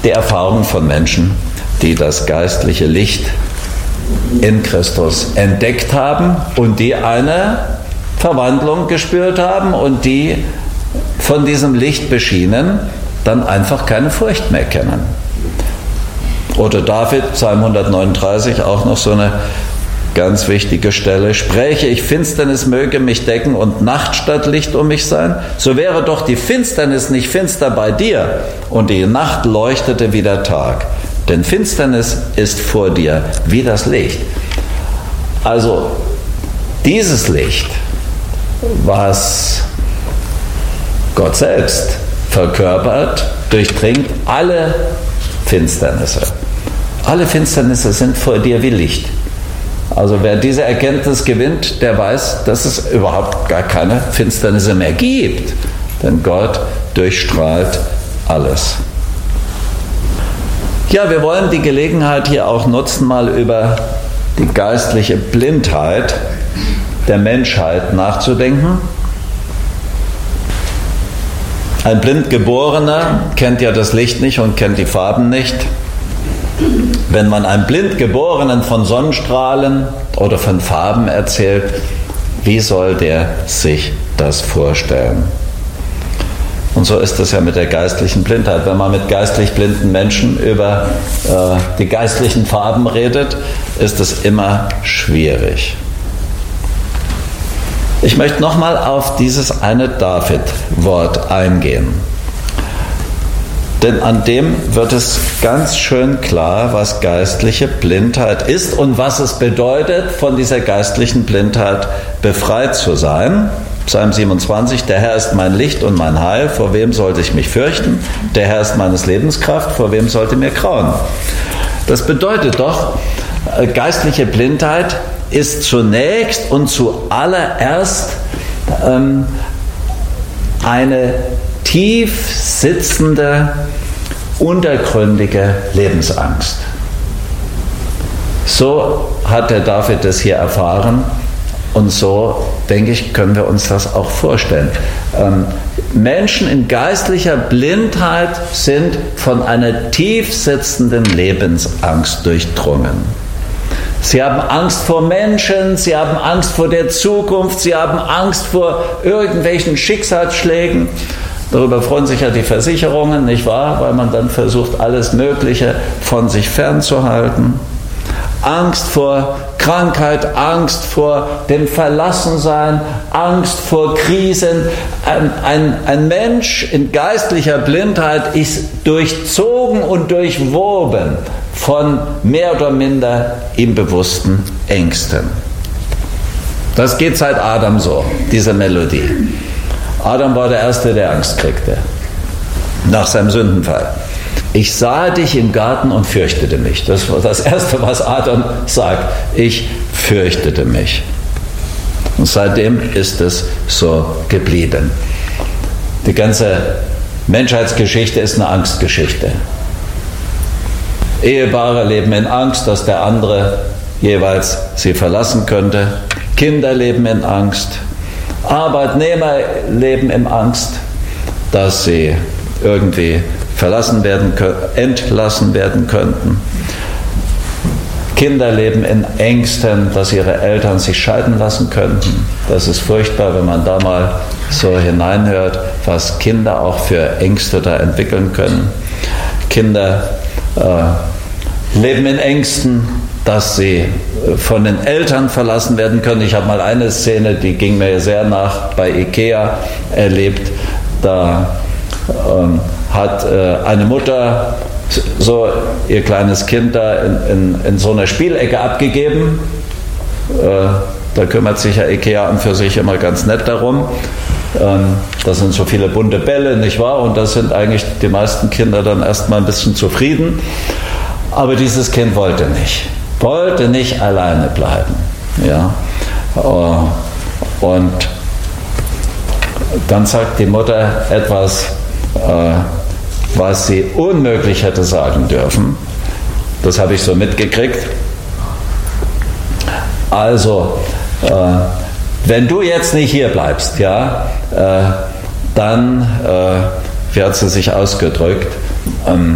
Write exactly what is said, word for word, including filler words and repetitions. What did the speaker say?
die Erfahrung von Menschen, die das geistliche Licht in Christus entdeckt haben und die eine Verwandlung gespürt haben und die von diesem Licht beschienen dann einfach keine Furcht mehr kennen. Oder David, Psalm hundertneununddreißig, auch noch so eine ganz wichtige Stelle: Spräche ich, Finsternis möge mich decken und Nacht statt Licht um mich sein, so wäre doch die Finsternis nicht finster bei dir und die Nacht leuchtete wie der Tag. Denn Finsternis ist vor dir wie das Licht. Also dieses Licht, was Gott selbst verkörpert, durchdringt alle Finsternisse. Alle Finsternisse sind vor dir wie Licht. Also wer diese Erkenntnis gewinnt, der weiß, dass es überhaupt gar keine Finsternisse mehr gibt. Denn Gott durchstrahlt alles. Ja, wir wollen die Gelegenheit hier auch nutzen, mal über die geistliche Blindheit der Menschheit nachzudenken. Ein Blindgeborener kennt ja das Licht nicht und kennt die Farben nicht. Wenn man einem Blindgeborenen von Sonnenstrahlen oder von Farben erzählt, wie soll der sich das vorstellen? Und so ist es ja mit der geistlichen Blindheit. Wenn man mit geistlich blinden Menschen über äh, die geistlichen Farben redet, ist es immer schwierig. Ich möchte nochmal auf dieses eine David-Wort eingehen. Denn an dem wird es ganz schön klar, was geistliche Blindheit ist und was es bedeutet, von dieser geistlichen Blindheit befreit zu sein. Psalm siebenundzwanzig: Der Herr ist mein Licht und mein Heil, vor wem sollte ich mich fürchten? Der Herr ist meines Lebens Kraft, vor wem sollte mir grauen? Das bedeutet doch, geistliche Blindheit ist zunächst und zuallererst ähm, eine tief sitzende, untergründige Lebensangst. So hat der David das hier erfahren. Und so, denke ich, können wir uns das auch vorstellen. Ähm, Menschen in geistlicher Blindheit sind von einer tief sitzenden Lebensangst durchdrungen. Sie haben Angst vor Menschen, sie haben Angst vor der Zukunft, sie haben Angst vor irgendwelchen Schicksalsschlägen. Darüber freuen sich ja die Versicherungen, nicht wahr? Weil man dann versucht, alles Mögliche von sich fernzuhalten. Angst vor Krankheit, Angst vor dem Verlassensein, Angst vor Krisen. Ein, ein, ein Mensch in geistlicher Blindheit ist durchzogen und durchwoben von mehr oder minder ihm bewussten Ängsten. Das geht seit Adam so, diese Melodie. Adam war der Erste, der Angst kriegte, nach seinem Sündenfall. Ich sah dich im Garten und fürchtete mich. Das war das Erste, was Adam sagt. Ich fürchtete mich. Und seitdem ist es so geblieben. Die ganze Menschheitsgeschichte ist eine Angstgeschichte. Ehepaare leben in Angst, dass der andere jeweils sie verlassen könnte. Kinder leben in Angst. Arbeitnehmer leben in Angst, dass sie irgendwie verlassen werden, entlassen werden könnten. Kinder leben in Ängsten, dass ihre Eltern sich scheiden lassen könnten. Das ist furchtbar, wenn man da mal so hineinhört, was Kinder auch für Ängste da entwickeln können. Kinder äh, leben in Ängsten, dass sie von den Eltern verlassen werden können. Ich habe mal eine Szene, die ging mir sehr nach, bei Ikea erlebt. Da ähm, hat äh, eine Mutter so ihr kleines Kind da in, in, in so einer Spielecke abgegeben. Äh, da kümmert sich ja Ikea an für sich immer ganz nett darum. Ähm, das sind so viele bunte Bälle, nicht wahr? Und da sind eigentlich die meisten Kinder dann erstmal ein bisschen zufrieden. Aber dieses Kind wollte nicht. Wollte nicht alleine bleiben. Ja? Äh, und dann sagt die Mutter etwas, äh, was sie unmöglich hätte sagen dürfen. Das habe ich so mitgekriegt. Also, äh, wenn du jetzt nicht hier bleibst, ja, äh, dann, äh, wie hat sie sich ausgedrückt, ähm,